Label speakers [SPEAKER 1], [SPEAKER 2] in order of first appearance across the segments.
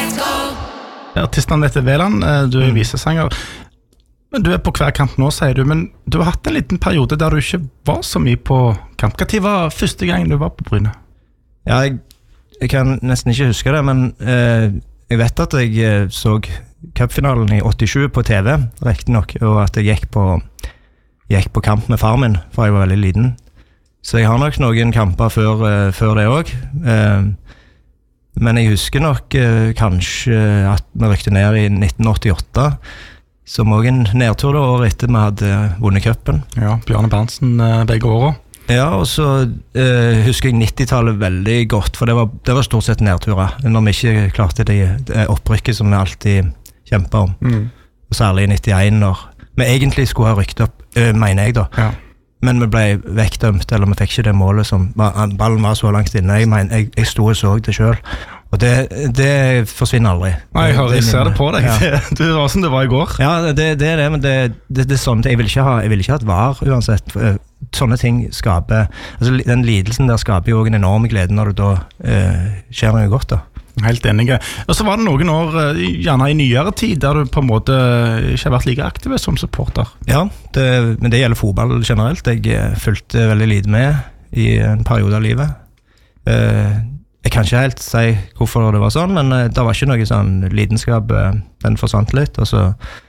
[SPEAKER 1] Artisten Anette Veland, du visesanger. Men du på hver kamp nå, sier du, men du har hatt en liten periode der du ikke var så mye på kamp. Hva tid var første gang du var på Bryne?
[SPEAKER 2] Ja, jeg kan nesten ikke huske det, men jeg vet at jeg så cupfinalen i 87 på TV, riktig nok, og at jeg gikk på kamp med far min, for jeg var veldig liten. Så jeg har nok noen kamper før det også. Men jeg husker nok kanskje at vi rykte ned i 1988, som også en nedtur da, året etter vi hadde vunnet cupen.
[SPEAKER 1] Ja, Bjarne Berntsen begge årene.
[SPEAKER 2] Ja, og så husker jeg 90-tallet veldig godt, for det var stort sett nedturer, når vi ikke klarte det opprykket som vi alltid kjempet om. Og særlig i 91, når vi egentlig skulle ha rykket opp, mener jeg da. Ja. Men vi ble vekkdømt, eller vi fikk ikke det målet som ballen var så langt inne. Jeg stod og så det selv, og det forsvinner aldri.
[SPEAKER 1] Nei, jeg ser det på deg. Ja. Du var som det var i går.
[SPEAKER 2] Ja, det er det, men det er sånn. Jeg vil ikke ha et var, uansett. Sånne ting skaper, altså den lidelsen der skaper jo en enorm glede når det da skjer noe godt da.
[SPEAKER 1] Helt enige. Og så var det noen år, gjerne i nyere tid, der du på en måte ikke har vært like aktiv som supporter. Ja,
[SPEAKER 2] men det gjelder fotball generelt. Jeg fulgte veldig lite med i en periode av livet. Jeg kan ikke helt si hvorfor det var sånn, men det var ikke noe sånn lidenskap, den forsvant litt, og så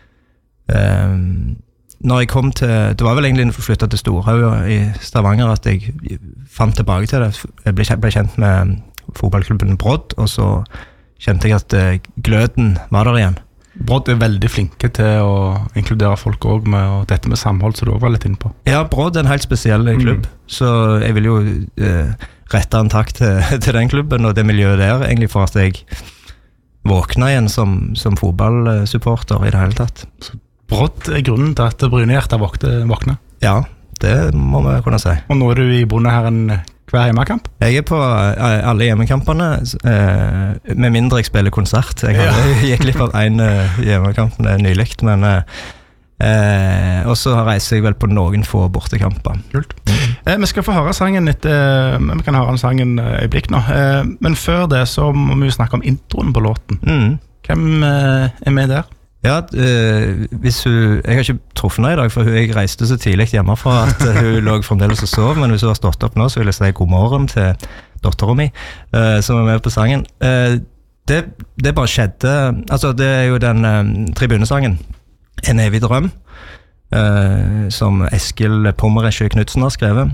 [SPEAKER 2] når jeg kom til, det var vel egentlig når jeg flyttet til Storhaug i Stavanger at jeg fant tilbake til det. Jeg ble kjent med fotballklubben Brodd, og så kjente jeg at gløden var der igjen.
[SPEAKER 1] Brodd veldig flinke til å inkludere folk også med dette med samhold, så du også var litt inne på.
[SPEAKER 2] Ja, Brodd en helt spesiell klubb, så jeg vil jo rette en takk til den klubben og det miljøet der, egentlig for at jeg våkna igjen som fotballsupporter i det hele tatt.
[SPEAKER 1] Så Brodd grunnen til at Brynehjertet våkna?
[SPEAKER 2] Ja, det må vi kunne si.
[SPEAKER 1] Og nå du i Bondeherren hver hjemmekamp?
[SPEAKER 2] Jeg på alle hjemmekampene, med mindre jeg spiller konsert. Jeg gikk glipp av en hjemmekamp nyligt, men og så reiser jeg vel på noen få bortekamper.
[SPEAKER 1] Kult. Vi skal få høre sangen vi kan høre sangen øyeblikk nå, men før det så må vi snakke om introen på låten. Hvem med der?
[SPEAKER 2] Ja, jeg har ikke truffet henne i dag, for jeg reiste så tidlig hjemmefra at hun lå fremdeles og sov, men hvis hun har stått opp nå, så vil jeg si god morgen til datteren min, som med på sangen. Det bare skjedde, altså det jo den tribunesangen, En evig drøm, som Eskil Pommeresjø Knudsen har skrevet.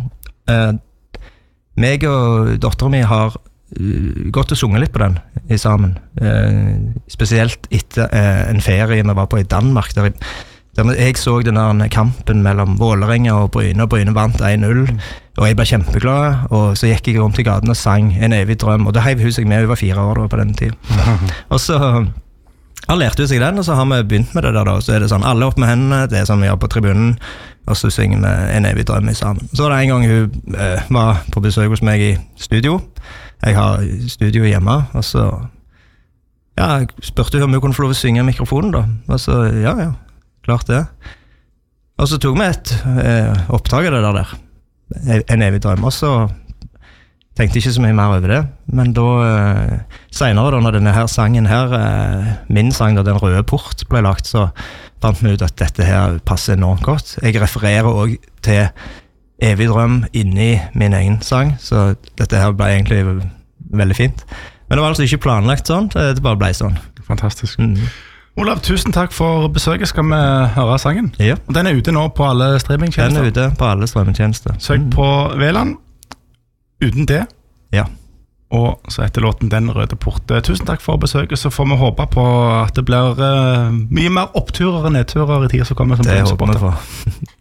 [SPEAKER 2] Meg og datteren min har gått og sunget litt på den i sammen, spesielt etter en ferie vi var på i Danmark der jeg så den der kampen mellom Vålerenga og Bryne vant 1-0 og jeg ble kjempeglad, og så gikk jeg rundt i gaten og sang En evig drøm, og da heiv hun seg med, hun var 4 år da på den tiden og så har lært hun seg den, og så har vi begynt med det der da, så det sånn, alle opp med hendene, det som vi gjør på tribunen, og så synger vi En evig drøm i sammen. Så var det en gang hun var på besøk hos meg i studio. Jeg har studio hjemme, og så spurte hun om hun kunne få lov å synge mikrofonen da, og så ja, klart det. Og så tok vi et opptak av det der, En evig drøm, og så tenkte ikke så mye mer over det, men da senere da, når denne her sangen her, min sang da Den røde port ble lagt, så fant vi ut at dette her passer enormt godt. Jeg refererer også til evig drøm inni min egen sang, så dette her ble egentlig veldig fint. Men det var altså ikke planlagt sånn, det bare ble sånn.
[SPEAKER 1] Fantastisk. Olav, tusen takk for besøket. Skal vi høre sangen?
[SPEAKER 2] Ja.
[SPEAKER 1] Og den ute nå på alle streamingtjenester?
[SPEAKER 2] Den ute på alle streamingtjenester.
[SPEAKER 1] Søk på Veland, uten det.
[SPEAKER 2] Ja.
[SPEAKER 1] Og så etter låten Den røde port. Tusen takk for besøket, så får vi håpe på at det blir mye mer oppturer og nedturer i tiden som kommer.
[SPEAKER 2] Det håper vi for.